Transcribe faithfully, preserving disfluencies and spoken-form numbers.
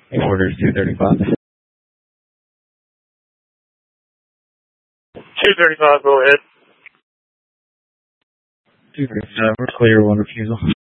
Orders two thirty-five. two thirty-five, go ahead. two thirty-five, we're clear, one refusal.